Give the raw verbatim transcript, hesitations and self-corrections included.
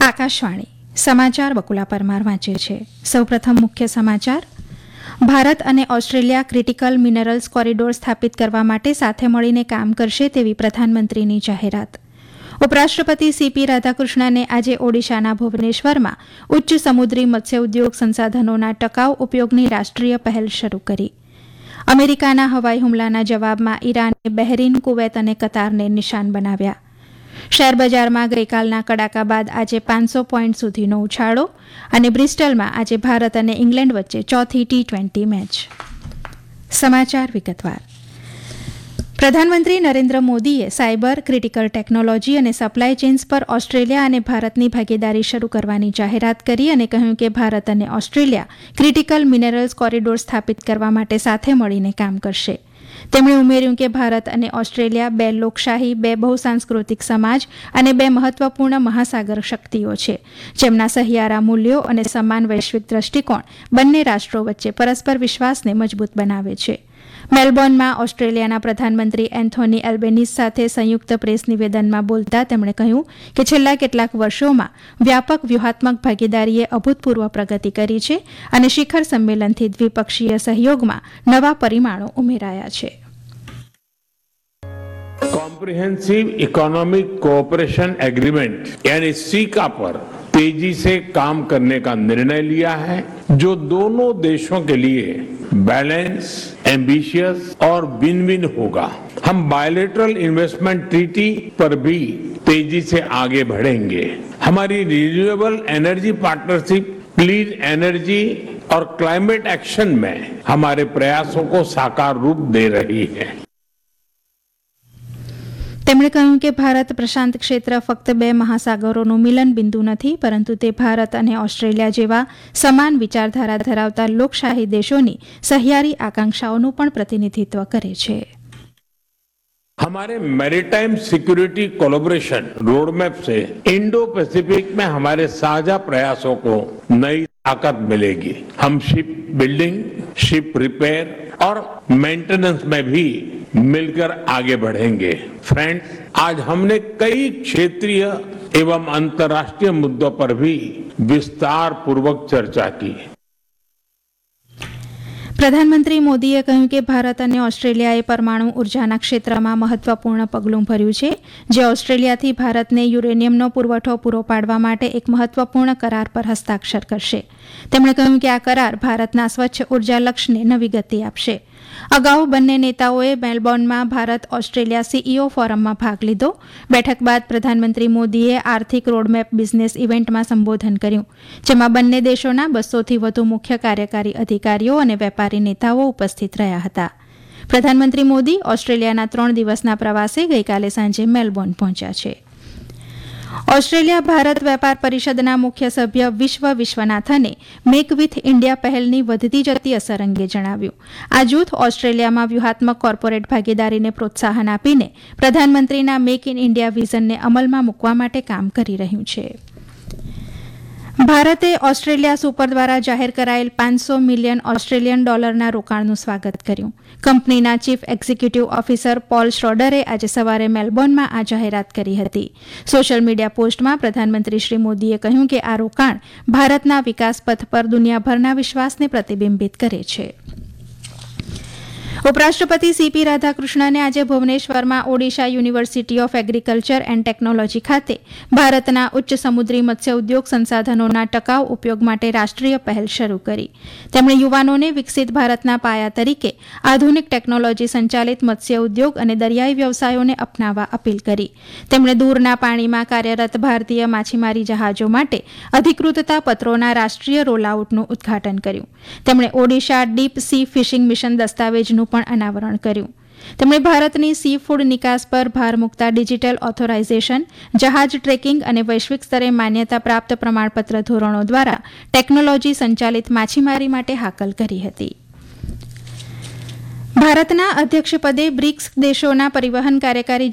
આકાશવાણી સમાચાર બકુલા પરમાર વાંચે છે. સૌપ્રથમ મુખ્ય સમાચાર. ભારત અને ઓસ્ટ્રેલિયા ક્રિટિકલ મિનરલ્સ કોરિડોર સ્થાપિત કરવા માટે સાથે મળીને કામ કરશે તેવી પ્રધાનમંત્રીની જાહેરાત. ઉપરાષ્ટ્રપતિ સીપી રાધાકૃષ્ણને આજે ઓડિશાના ભુવનેશ્વરમાં ઉચ્ચ સમુદ્રી મત્સ્ય ઉદ્યોગ સંસાધનોના ટકાઉ ઉપયોગની રાષ્ટ્રીય પહેલ શરૂ કરી. અમેરિકાના હવાઈ હુમલાના જવાબમાં ઈરાને બહેરીન, કુવૈત અને કતારને નિશાન બનાવ્યા. શેરબજારમાં ગઈકાલના કડાકા બાદ આજે પાંચસો પોઈન્ટ સુધીનો ઉછાળો અને બ્રિસ્ટલમાં આજે ભારત અને ઇંગ્લેન્ડ વચ્ચે ચોથી ટી ટ્વેન્ટી મેચ. સમાચાર વિગતવાર. પ્રધાનમંત્રી નરેન્દ્ર મોદીએ સાયબર, ક્રિટિકલ ટેકનોલોજી અને સપ્લાય ચેઇન્સ પર ઓસ્ટ્રેલિયા અને ભારતની ભાગીદારી શરૂ કરવાની જાહેરાત કરી અને કહ્યું કે ભારત અને ઓસ્ટ્રેલિયા ક્રિટિકલ મિનરલ્સ કોરિડોર સ્થાપિત કરવા માટે સાથે મળીને કામ કરશે. તેમણે ઉમેર્યું કે ભારત અને ઓસ્ટ્રેલિયા બે લોકશાહી, બે બહુસાંસ્કૃતિક સમાજ અને બે મહત્વપૂર્ણ મહાસાગર શક્તિઓ છે, જેમના સહિયારા મૂલ્યો અને સમાન વૈશ્વિક દ્રષ્ટિકોણ બંને રાષ્ટ્રો વચ્ચે પરસ્પર વિશ્વાસને મજબૂત બનાવે છે. મેલબોર્નમાં ઓસ્ટ્રેલિયાના પ્રધાનમંત્રી એન્થોની એલ્બેનીઝ સાથે સંયુક્ત પ્રેસ નિવેદનમાં બોલતા તેમણે કહ્યું કે છેલ્લા કેટલાક વર્ષોમાં વ્યાપક વ્યૂહાત્મક ભાગીદારીએ અભૂતપૂર્વ પ્રગતિ કરી છે અને શિખર સંમેલનથી દ્વિપક્ષીય સહયોગમાં નવા પરિમાણો ઉમેરાયા છે. कॉम्प्रिहेंसिव इकोनॉमिक कोऑपरेशन एग्रीमेंट यानी सीका पर तेजी से काम करने का निर्णय लिया है, जो दोनों देशों के लिए बैलेंस, एम्बिशियस और विन विन होगा. हम बायलैटरल इन्वेस्टमेंट ट्रीटी पर भी तेजी से आगे बढ़ेंगे. हमारी renewable energy partnership, clean energy और क्लाइमेट एक्शन में हमारे प्रयासों को साकार रूप दे रही है. તેમણે કહ્યું કે ભારત પ્રશાંત ક્ષેત્ર ફક્ત બે મહાસાગરોનું મિલન બિંદુ નથી, પરંતુ તે ભારત અને ઓસ્ટ્રેલિયા જેવા સમાન વિચારધારા ધરાવતા લોકશાહી દેશોની સહિયારી આકાંક્ષાઓનું પણ પ્રતિનિધિત્વ કરે છે. हमारे मैरीटाइम सिक्योरिटी कोलैबोरेशन रोडमैप से इंडो पैसिफिक में हमारे साझा प्रयासों को नई ताकत मिलेगी. हम शिप बिल्डिंग, शिप रिपेयर और मेंटेनेंस में भी मिलकर आगे बढ़ेंगे. फ्रेंड्स, आज हमने कई क्षेत्रीय एवं अंतर्राष्ट्रीय मुद्दों पर भी विस्तार पूर्वक चर्चा की. પ્રધાનમંત્રી મોદીએ કહ્યું કે ભારત અને ઓસ્ટ્રેલિયાએ પરમાણુ ઉર્જાના ક્ષેત્રમાં મહત્વપૂર્ણ પગલું ભર્યું છે, જે ઓસ્ટ્રેલિયાથી ભારતને યુરેનિયમનો પુરવઠો પૂરો પાડવા માટે એક મહત્વપૂર્ણ કરાર પર હસ્તાક્ષર કરશે. તેમણે કહ્યું કે આ કરાર ભારતના સ્વચ્છ ઉર્જા લક્ષ્યને નવી ગતિ આપશે. અગાઉ બંને નેતાઓએ મેલબોર્નમાં ભારત ઓસ્ટ્રેલિયા સીઈઓ ફોરમમાં ભાગ લીધો. બેઠક બાદ પ્રધાનમંત્રી મોદીએ આર્થિક રોડમેપ બિઝનેસ ઇવેન્ટમાં સંબોધન કર્યું, જેમાં બંને દેશોના બસોથી વધુ મુખ્ય કાર્યકારી અધિકારીઓ અને વેપારી નેતાઓ ઉપસ્થિત રહ્યા હતા. પ્રધાનમંત્રી મોદી ઓસ્ટ્રેલિયાના ત્રણ દિવસના પ્રવાસે ગઈકાલે સાંજે મેલબોર્ન પહોંચ્યા છે. ઓસ્ટ્રેલિયા ભારત વેપાર પરિષદના મુખ્ય સભ્ય વિશ્વ વિશ્વનાથને મેક વિથ ઇન્ડિયા પહેલની વધતી જતી અસર અંગે જણાવ્યું. આ જૂથ ઓસ્ટ્રેલિયામાં વ્યૂહાત્મક કોર્પોરેટ ભાગીદારીને પ્રોત્સાહન આપીને પ્રધાનમંત્રીના મેક ઇન ઇન્ડિયા વિઝનને અમલમાં મૂકવા માટે કામ કરી રહ્યું છે. ભારતે ઓસ્ટ્રેલિયા સુપર દ્વારા જાહેર કરાયેલ પાંચસો મિલિયન ઓસ્ટ્રેલિયન ડોલરના રોકાણનું સ્વાગત કર્યું. કંપનીના ચીફ એક્ઝિક્યુટિવ ઓફિસર પોલ શ્રોડરે આજે સવારે મેલબોર્નમાં આ જાહેરાત કરી હતી. સોશિયલ મીડિયા પોસ્ટમાં પ્રધાનમંત્રી શ્રી મોદીએ કહ્યું કે આ રોકાણ ભારતના વિકાસ પથ પર દુનિયાભરના વિશ્વાસને પ્રતિબિંબિત કરે છે. ઉપરાષ્ટ્રપતિ સીપી રાધાકૃષ્ણને આજે ભુવનેશ્વરમાં Odisha university of agriculture and technology ખાતે ભારતના ઉચ્ચ સમુદ્રી મત્સ્ય ઉદ્યોગ સંસાધનોના ટકાઉ ઉપયોગ માટે રાષ્ટ્રીય પહેલ શરૂ કરી. તેમણે યુવાનોને વિકસિત ભારતના પાયા તરીકે આધુનિક ટેકનોલોજી સંચાલિત મત્સ્ય ઉદ્યોગ અને દરિયાઈ વ્યવસાયોને અપનાવવા અપીલ કરી. તેમણે દૂરના પાણીમાં કાર્યરત ભારતીય માછીમારી જહાજો માટે અધિકૃતતા પત્રોના રાષ્ટ્રીય રોલઆઉટનું ઉદઘાટન કર્યું. તેમણે Odisha deep C fishing mission દસ્તાવેજનું પણ અનાવરણ કર્યું. તેમણે ભારતની સી ફૂડ નિકાસ પર ભાર મૂકતા ડિજિટલ ઓથોરાઇઝેશન, જહાજ ટ્રેકિંગ અને વૈશ્વિક સ્તરે માન્યતા પ્રાપ્ત પ્રમાણપત્ર ધોરણો દ્વારા ટેકનોલોજી સંચાલિત માછીમારી માટે હાકલ કરી હતી. ભારતના અધ્યક્ષપદે બ્રિક્સ દેશોના પરિવહન કાર્યકારી